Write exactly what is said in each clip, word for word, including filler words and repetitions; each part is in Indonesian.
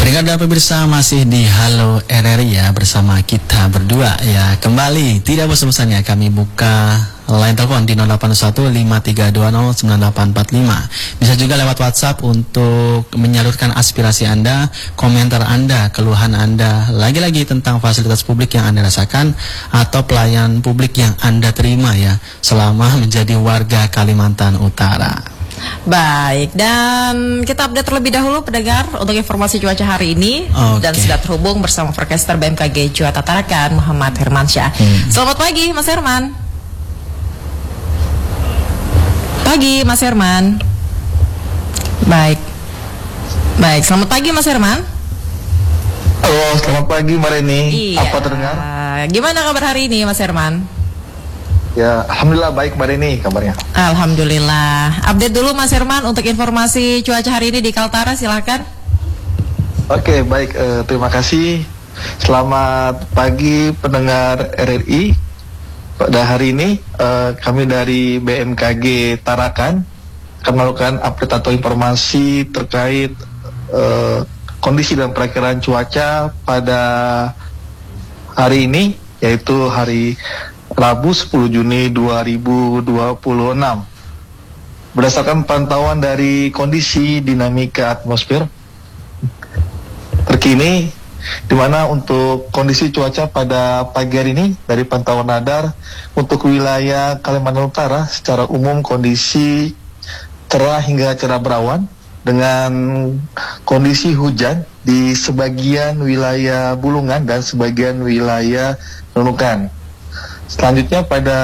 Pendengar dan pemirsa masih di Halo R R I ya, bersama kita berdua ya. Kembali tidak bosan-bosannya kami buka line telepon di nol delapan satu lima tiga dua nol sembilan delapan empat lima. Bisa juga lewat WhatsApp untuk menyalurkan aspirasi Anda, komentar Anda, keluhan Anda, lagi-lagi tentang fasilitas publik yang Anda rasakan atau pelayanan publik yang Anda terima ya selama menjadi warga Kalimantan Utara. Baik, dan kita update terlebih dahulu pendengar untuk informasi cuaca hari ini. Okay. Dan sudah terhubung bersama forecaster B M K G Cuaca Tarakan Muhammad Hermansyah. hmm. Selamat pagi Mas Herman. Pagi Mas Herman. Baik. Baik, selamat pagi Mas Herman. Halo, selamat pagi Mbak Reni. Iya. Apa terdengar? Gimana kabar hari ini Mas Herman? Ya, alhamdulillah baik Mbak Reni kabarnya. Alhamdulillah. Update dulu Mas Herman untuk informasi cuaca hari ini di Kaltara, silakan. Oke, baik, eh, terima kasih. Selamat pagi pendengar R R I. Pada hari ini eh, kami dari B M K G Tarakan akan melakukan update atau informasi terkait eh, kondisi dan perakiraan cuaca pada hari ini, yaitu hari Rabu sepuluh Juni dua ribu dua puluh enam. Berdasarkan pantauan dari kondisi dinamika atmosfer terkini, di mana untuk kondisi cuaca pada pagi hari ini dari pantauan radar untuk wilayah Kalimantan Utara secara umum kondisi cerah hingga cerah berawan dengan kondisi hujan di sebagian wilayah Bulungan dan sebagian wilayah Nunukan. Selanjutnya pada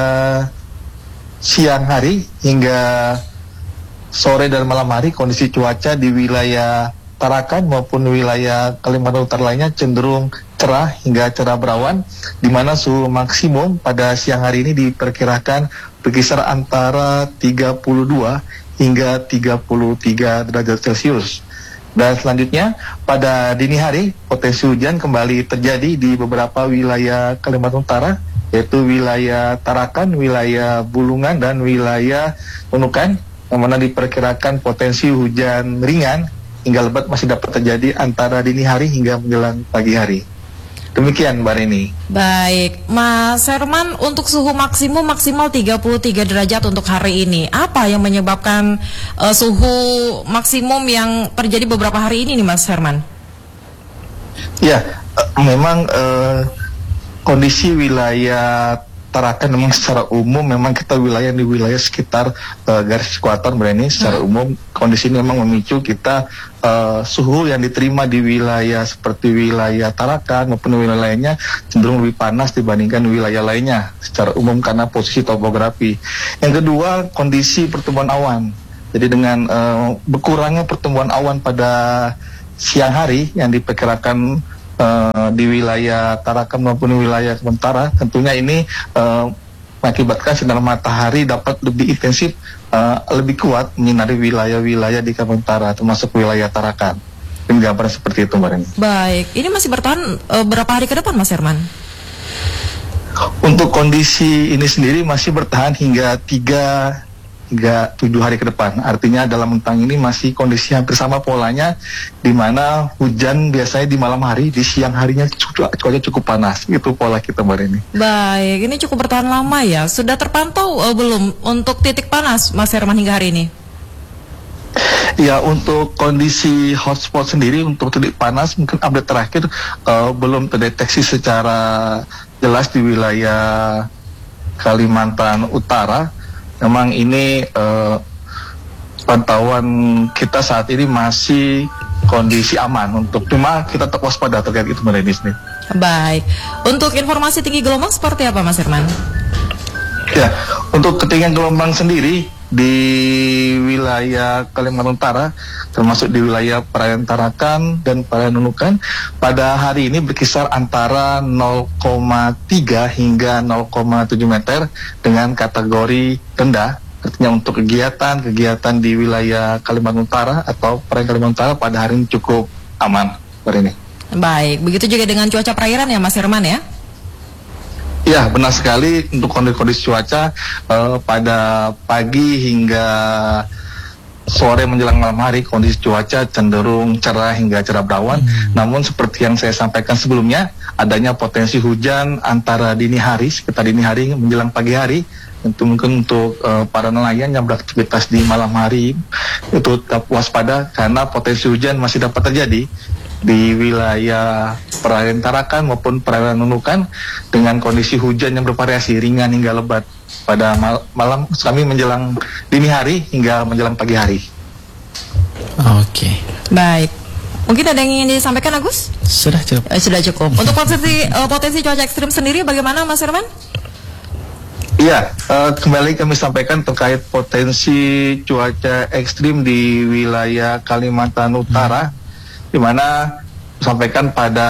siang hari hingga sore dan malam hari kondisi cuaca di wilayah Tarakan maupun wilayah Kalimantan Utara lainnya cenderung cerah hingga cerah berawan, di mana suhu maksimum pada siang hari ini diperkirakan berkisar antara tiga puluh dua hingga tiga puluh tiga derajat Celcius. Dan selanjutnya pada dini hari potensi hujan kembali terjadi di beberapa wilayah Kalimantan Utara, yaitu wilayah Tarakan, wilayah Bulungan, dan wilayah Nunukan, yang mana diperkirakan potensi hujan ringan hingga lebat masih dapat terjadi antara dini hari hingga menjelang pagi hari. Demikian Mbak Reni. Baik, Mas Herman, untuk suhu maksimum maksimal tiga puluh tiga derajat untuk hari ini. Apa yang menyebabkan uh, suhu maksimum yang terjadi beberapa hari ini nih Mas Herman? Ya, uh, memang uh, kondisi wilayah Tarakan memang secara umum memang kita wilayah di wilayah sekitar uh, garis ekuator berani secara hmm. umum kondisi ini memang memicu kita uh, suhu yang diterima di wilayah seperti wilayah Tarakan maupun wilayah lainnya cenderung lebih panas dibandingkan wilayah lainnya secara umum karena posisi topografi. Yang kedua, kondisi pertumbuhan awan. Jadi dengan uh, berkurangnya pertumbuhan awan pada siang hari yang diperkirakan Uh, di wilayah Tarakan maupun wilayah Sementara, tentunya ini uh, mengakibatkan sinar matahari dapat lebih intensif, uh, lebih kuat menyinari wilayah-wilayah di Sementara, termasuk wilayah Tarakan. Ini gambaran seperti itu Mbak Reni. Baik, ini masih bertahan uh, berapa hari ke depan Mas Herman? Untuk kondisi ini sendiri masih bertahan hingga tiga hingga tujuh hari ke depan. Artinya dalam rentang ini masih kondisi hampir sama polanya, di mana hujan biasanya di malam hari, di siang harinya cuaca cukup panas. Itu pola kita Mbak Reni. Baik, ini cukup bertahan lama ya. Sudah terpantau uh, belum untuk titik panas Mas Herman hingga hari ini? Ya, untuk kondisi hotspot sendiri untuk titik panas mungkin update terakhir uh, belum terdeteksi secara jelas di wilayah Kalimantan Utara. Memang ini uh, pantauan kita saat ini masih kondisi aman, untuk cuma kita tetap waspada terkait itu Mbak Reni. Baik, untuk informasi tinggi gelombang seperti apa Mas Herman? Ya, untuk ketinggian gelombang sendiri di wilayah Kalimantan Utara, termasuk di wilayah perairan Tarakan dan perairan Nunukan, pada hari ini berkisar antara nol koma tiga hingga nol koma tujuh meter dengan kategori rendah. Artinya untuk kegiatan-kegiatan di wilayah Kalimantan Utara atau perairan Kalimantan Utara pada hari ini cukup aman hari ini. Baik, begitu juga dengan cuaca perairan ya Mas Herman ya? Ya, benar sekali. Untuk kondisi-kondisi cuaca uh, pada pagi hingga sore menjelang malam hari kondisi cuaca cenderung cerah hingga cerah berawan. Hmm. Namun seperti yang saya sampaikan sebelumnya, adanya potensi hujan antara dini hari, sekitar dini hari menjelang pagi hari. Tentu mungkin untuk uh, para nelayan yang beraktivitas di malam hari itu tetap waspada karena potensi hujan masih dapat terjadi di wilayah perairan Tarakan maupun perairan Nunukan dengan kondisi hujan yang bervariasi ringan hingga lebat pada mal malam kami menjelang dini hari hingga menjelang pagi hari. Oke. Okay. Baik. Mungkin ada yang ingin disampaikan, Agus? Sudah cukup. Eh, sudah cukup. Untuk potensi uh, potensi cuaca ekstrim sendiri bagaimana, Mas Herman? Iya, uh, kembali kami sampaikan terkait potensi cuaca ekstrim di wilayah Kalimantan Utara, hmm. di mana sampaikan pada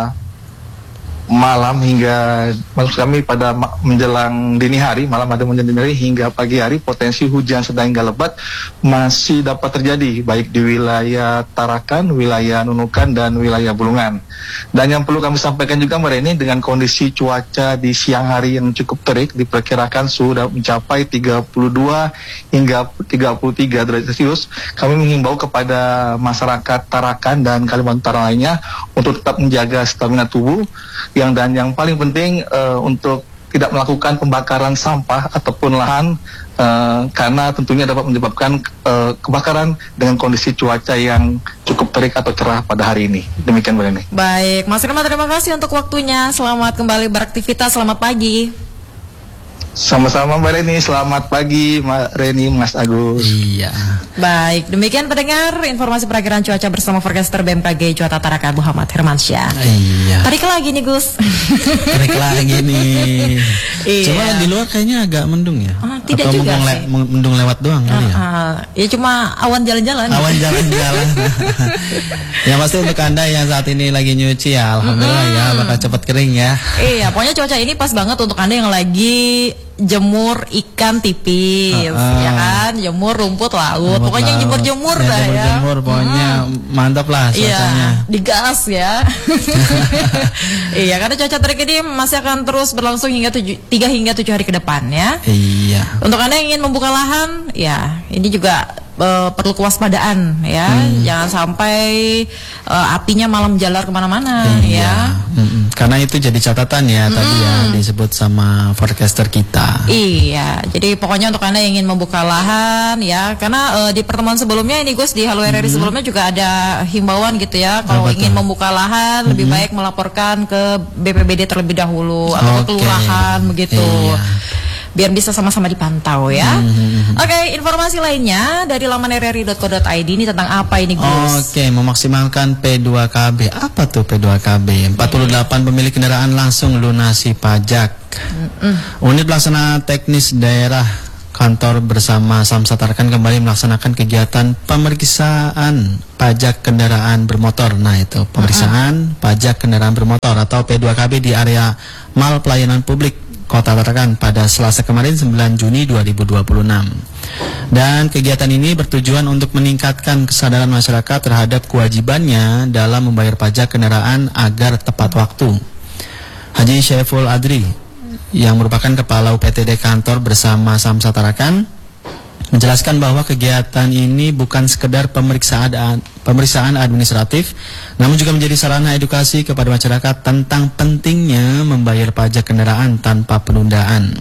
malam hingga maksud kami pada ma menjelang dini hari, malam ada menjelang dini hari hingga pagi hari potensi hujan sedang hingga lebat masih dapat terjadi baik di wilayah Tarakan, wilayah Nunukan dan wilayah Bulungan. Dan yang perlu kami sampaikan juga Mbak Reni, dengan kondisi cuaca di siang hari yang cukup terik diperkirakan suhu sudah mencapai tiga puluh dua hingga tiga puluh tiga derajat Celcius. Kami menghimbau kepada masyarakat Tarakan dan Kalimantan Utara lainnya untuk tetap menjaga stamina tubuh. Yang dan yang paling penting uh, untuk tidak melakukan pembakaran sampah ataupun lahan uh, karena tentunya dapat menyebabkan uh, kebakaran dengan kondisi cuaca yang cukup terik atau cerah pada hari ini. Demikian Mbak Reni. Baik, Mas Irma, terima kasih untuk waktunya. Selamat kembali beraktivitas. Selamat pagi. Sama-sama Mbak Reni, selamat pagi Mbak Reni, Mas Agus. Iya. Baik, demikian pendengar informasi perakiraan cuaca bersama forecaster B M K G Cuaca Tarakan Muhammad Hermansyah. Iya. Tarik lagi nih Gus. Tarik lagi nih. Iya. Cuma di luar kayaknya agak mendung ya. Ah, tidak Atau juga mendung, le mendung lewat doang kali ya. Uh, uh, ya cuma awan jalan-jalan. Awan jalan-jalan. Yang pasti untuk Anda yang saat ini lagi nyuci ya, alhamdulillah mm -hmm. ya bakal cepat kering ya. Iya, pokoknya cuaca ini pas banget untuk Anda yang lagi jemur ikan tipis, uh, uh. ya kan, jemur rumput laut, rumput pokoknya jemur-jemur ya, dah jemur, ya. Jemur, pokoknya hmm. mantap lah cuacanya. Iya, digas ya. Iya, karena cuaca terik ini masih akan terus berlangsung hingga tiga hingga tujuh hari ke depan ya. Iya. Untuk Anda yang ingin membuka lahan, ya ini juga Uh, perlu kewaspadaan ya, hmm. jangan sampai uh, apinya malam jalar kemana-mana iya. ya. Mm-mm. Karena itu jadi catatan ya mm. tadi ya disebut sama forecaster kita. Iya, jadi pokoknya untuk Anda yang ingin membuka lahan ya, karena uh, di pertemuan sebelumnya ini Gus di Halo R R I mm. sebelumnya juga ada himbauan gitu ya, kalau ingin membuka lahan mm. lebih baik melaporkan ke B P B D terlebih dahulu okay. atau ke kelurahan begitu. Iya. Biar bisa sama-sama dipantau ya. Mm-hmm. Oke, okay, informasi lainnya dari laman r r i dot co dot i d ini tentang apa ini Gus? Oke, okay, memaksimalkan P dua K B. Apa tuh P dua K B? empat puluh delapan pemilik kendaraan langsung lunasi pajak. Mm-mm. Unit Pelaksana Teknis Daerah Kantor bersama Samsat Tarakan kembali melaksanakan kegiatan pemeriksaan pajak kendaraan bermotor. Nah itu pemeriksaan mm-hmm. pajak kendaraan bermotor atau P dua K B di area Mal Pelayanan Publik Kota Tarakan pada Selasa kemarin sembilan Juni dua ribu dua puluh enam. Dan kegiatan ini bertujuan untuk meningkatkan kesadaran masyarakat terhadap kewajibannya dalam membayar pajak kendaraan agar tepat waktu. Haji Syaiful Adri yang merupakan Kepala U P T D Kantor bersama Samsat Tarakan menjelaskan bahwa kegiatan ini bukan sekedar pemeriksaan pemeriksaan administratif, namun juga menjadi sarana edukasi kepada masyarakat tentang pentingnya membayar pajak kendaraan tanpa penundaan.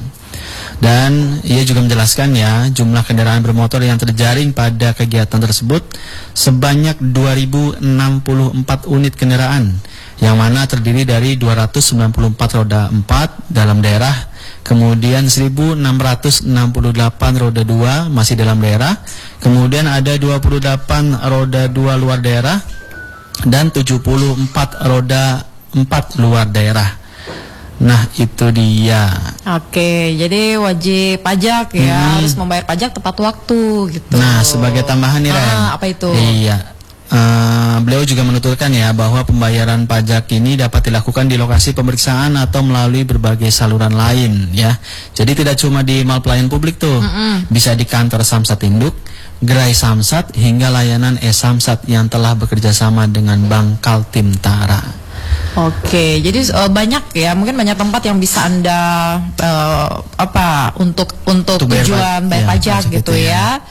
Dan ia juga menjelaskan ya, jumlah kendaraan bermotor yang terjaring pada kegiatan tersebut sebanyak dua ribu enam puluh empat unit kendaraan, yang mana terdiri dari dua ratus sembilan puluh empat roda empat dalam daerah, kemudian seribu enam ratus enam puluh delapan roda dua masih dalam daerah, kemudian ada dua puluh delapan roda dua luar daerah, dan tujuh puluh empat roda empat luar daerah. Nah itu dia. Oke, jadi wajib pajak ya, hmm. harus membayar pajak tepat waktu gitu. Nah sebagai tambahan nih Ren, ah, apa itu? Iya, uh, beliau juga menuturkan ya bahwa pembayaran pajak ini dapat dilakukan di lokasi pemeriksaan atau melalui berbagai saluran lain ya. Jadi tidak cuma di Mal Pelayanan Publik tuh, mm-mm. bisa di kantor Samsat Induk, Gerai Samsat, hingga layanan e-Samsat yang telah bekerja sama dengan Bank Kaltim Tara. Oke, jadi uh, banyak ya, mungkin banyak tempat yang bisa Anda uh, apa untuk untuk, untuk tujuan bayar, bayar pajak, pajak gitu ya. ya.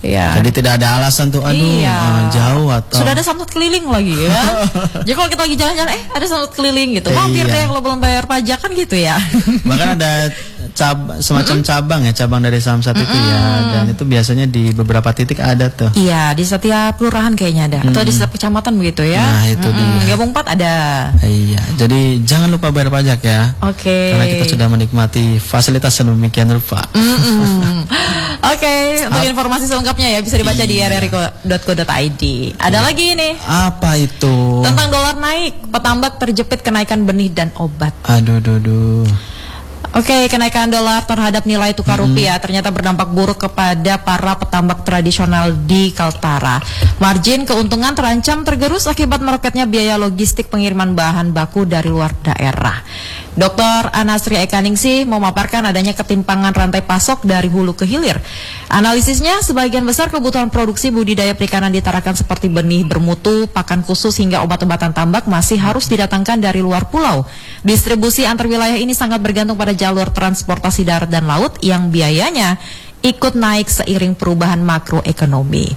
Ya. Jadi tidak ada alasan tuh, aduh Iya. uh, jauh atau sudah ada samsat keliling lagi ya. Jadi kalau kita lagi jalan-jalan, eh ada samsat keliling gitu, mampir Iya. deh kalau belum bayar pajak kan gitu ya. bahkan ada cab semacam cabang ya, cabang dari Samsat itu ya, dan itu biasanya di beberapa titik ada tuh. Iya, di setiap kelurahan kayaknya ada, atau di setiap kecamatan begitu ya. Nah, itu Mm-mm. dia. Gabung empat ada. Iya, jadi jangan lupa bayar pajak ya. Oke. Karena kita sudah menikmati fasilitas sedemikian rupa. Mm-mm. Oke, untuk informasi selengkapnya ya bisa dibaca di r r i dot co dot i d. Ada lagi nih Apa itu? tentang dolar naik, petambak terjepit kenaikan benih dan obat. Aduh, duh, duh. Oke, kenaikan dolar terhadap nilai tukar rupiah ternyata berdampak buruk kepada para petambak tradisional di Kaltara. Margin keuntungan terancam tergerus akibat meroketnya biaya logistik pengiriman bahan baku dari luar daerah. dokter Anasri Ekaningsih memaparkan adanya ketimpangan rantai pasok dari hulu ke hilir. Analisisnya, sebagian besar kebutuhan produksi budidaya perikanan di Tarakan seperti benih bermutu, pakan khusus hingga obat-obatan tambak masih harus didatangkan dari luar pulau. Distribusi antar wilayah ini sangat bergantung pada jalur transportasi darat dan laut yang biayanya ikut naik seiring perubahan makroekonomi.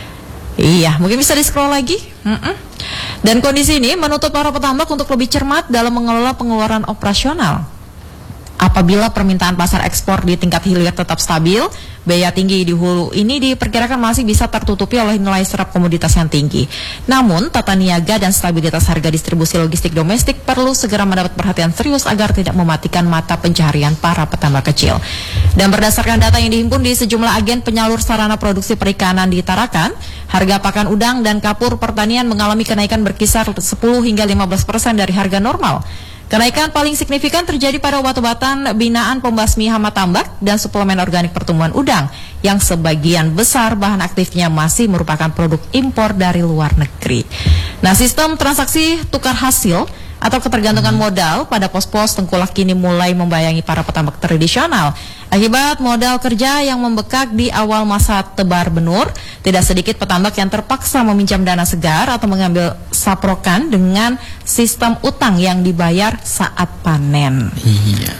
Iya, mungkin bisa di-scroll lagi. Mm-mm. Dan kondisi ini menuntut para petambak untuk lebih cermat dalam mengelola pengeluaran operasional. Apabila permintaan pasar ekspor di tingkat hilir tetap stabil, biaya tinggi di hulu ini diperkirakan masih bisa tertutupi oleh nilai serap komoditas yang tinggi. Namun, tata niaga dan stabilitas harga distribusi logistik domestik perlu segera mendapat perhatian serius agar tidak mematikan mata pencaharian para petambak kecil. Dan berdasarkan data yang dihimpun di sejumlah agen penyalur sarana produksi perikanan di Tarakan, harga pakan udang dan kapur pertanian mengalami kenaikan berkisar sepuluh hingga lima belas persen dari harga normal. Kenaikan paling signifikan terjadi pada obat-obatan binaan pembasmi hama tambak dan suplemen organik pertumbuhan udang yang sebagian besar bahan aktifnya masih merupakan produk impor dari luar negeri. Nah, sistem transaksi tukar hasil atau ketergantungan modal pada pos-pos tengkulak kini mulai membayangi para petambak tradisional. Akibat modal kerja yang membekak di awal masa tebar benur, tidak sedikit petambak yang terpaksa meminjam dana segar atau mengambil saprokan dengan sistem utang yang dibayar saat panen. Iya.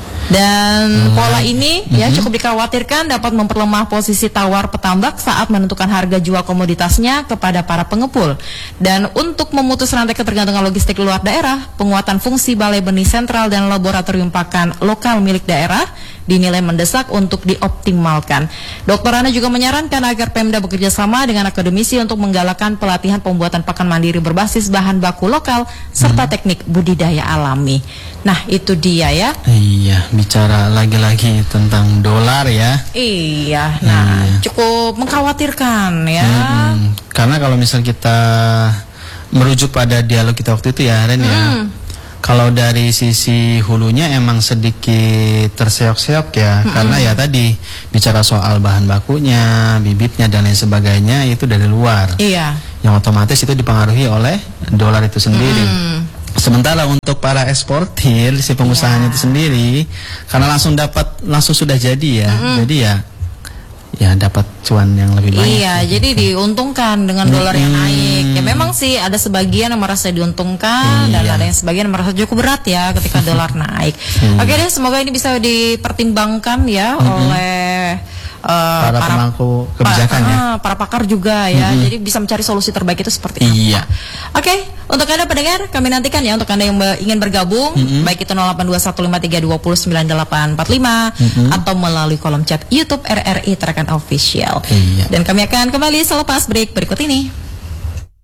Dan pola ini ya cukup dikhawatirkan dapat memperlemah posisi tawar petambak saat menentukan harga jual komoditasnya kepada para pengepul. Dan untuk memutus rantai ketergantungan logistik luar daerah, penguatan fungsi balai benih sentral dan laboratorium pakan lokal milik daerah dinilai mendesak untuk dioptimalkan. dokter Ana juga menyarankan agar Pemda bekerja sama dengan akademisi untuk menggalakkan pelatihan pembuatan pakan mandiri berbasis bahan baku lokal serta teknik budidaya alami. Nah, itu dia ya. Iya, bicara lagi-lagi tentang dolar ya. Iya, nah Iya. cukup mengkhawatirkan ya. Mm-mm. Karena kalau misal kita merujuk pada dialog kita waktu itu ya, Ren ya. Kalau dari sisi hulunya emang sedikit terseok-seok ya, hmm. karena ya tadi bicara soal bahan bakunya, bibitnya dan lain sebagainya itu dari luar. Iya. Yang otomatis itu dipengaruhi oleh dolar itu sendiri. Hmm. Sementara untuk para eksportir, si pengusahanya Ya. itu sendiri, karena langsung dapat langsung sudah jadi ya, hmm. jadi ya ya dapat cuan yang lebih banyak. Iya, gitu. jadi diuntungkan dengan dolar yang Hmm. naik. Ya memang sih ada sebagian yang merasa diuntungkan dan Iya. ada yang sebagian yang merasa cukup berat ya ketika dolar naik. Hmm. Oke deh, semoga ini bisa dipertimbangkan ya oleh uh, Para pemangku kebijakan pa- ya. ah, para pakar juga ya. Mm-mm. Jadi bisa mencari solusi terbaik itu seperti Iya. apa. Oke, untuk Anda pendengar, kami nantikan ya untuk Anda yang be- ingin bergabung, Mm-mm. baik itu nol delapan dua satu lima tiga dua nol sembilan delapan empat lima Mm-mm. atau melalui kolom chat YouTube R R I Tarakan Official. Iya. Dan kami akan kembali selepas break berikut ini.